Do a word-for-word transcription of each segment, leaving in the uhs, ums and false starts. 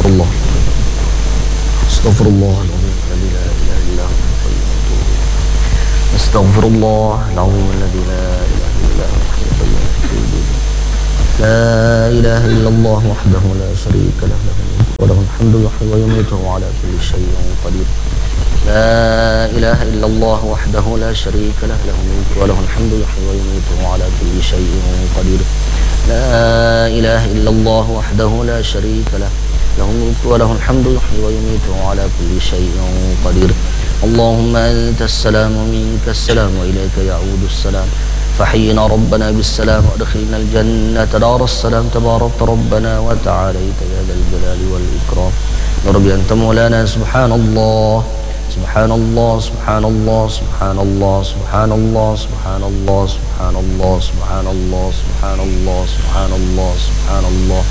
الله استغفر الله العظيم الذي لا إله إلا هو الحي القيوم استغفر الله العظيم الذي لا إله إلا هو الحي القيوم لا إله إلا الله وحده لا شريك له له الملك وله الحمد يحيي ويميت وهو على كل شيء قدير لا إله إلا الله وحده لا شريك له له الملك وله الحمد يحيي ويميت وهو على كل شيء قدير لا إله إلا الله وحده لا شريك له له الملك وله الحمد يحيي ويميت وهو على كل شيء قدير اللهم أنت السلام ومنك السلام وإليك يعود السلام فحينا ربنا بالسلام وأدخلنا الجنة دار السلام تبارك ربنا وتعاليت يا ذا الجلال والإكرام يا رب أنت مولانا سبحان الله سبحان الله سبحان الله سبحان الله سبحان الله سبحان الله سبحان الله سبحان الله سبحان الله سبحان الله سبحان الله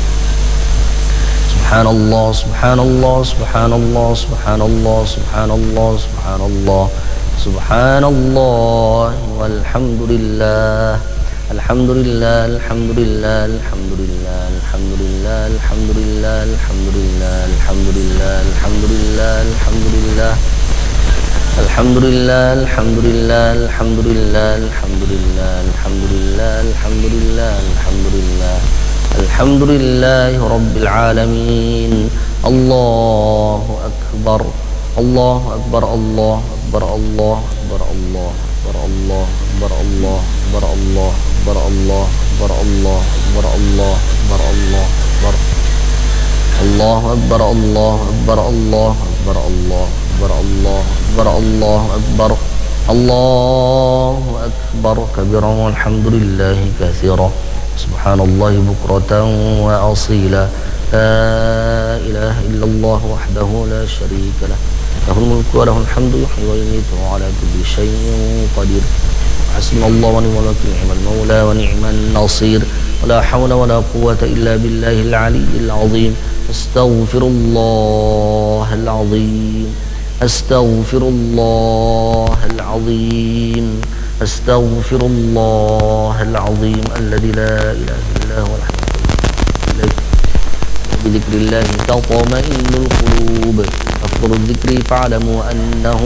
سبحان الله سبحان الله سبحان الله سبحان الله سبحان الله سبحان الله سبحان الله والحمد لله الحمد لله الحمد لله الحمد لله الحمد لله الحمد لله الحمد لله الحمد لله الحمد لله الحمد لله الحمد لله الحمد لله الحمد لله الحمد لله الحمد لله الحمد لله الحمد لله الحمد لله رب العالمين الله أكبر الله أكبر الله أكبر الله أكبر الله أكبر الله أكبر الله أكبر الله أكبر الله أكبر الله أكبر الله أكبر الله أكبر الله أكبر الله أكبر الله أكبر الله أكبر الله أكبر الله أكبر الله أكبر كبيرا والحمد لله كثيرا سبحان الله بكرة وأصيلا لا إله إلا الله وحده لا شريك له له الملك وله الحمد يحيي ويميت وعلى كل شيء قدير حسبنا الله ونعم الوكيل نعم المولى ونعم النصير ولا حول ولا قوة إلا بالله العلي العظيم أستغفر الله العظيم أستغفر الله العظيم أستغفر الله العظيم الذي لا إله إلا هو الحي القيوم بذكر الله تطمئن القلوب أفضل الذكر فاعلموا أنه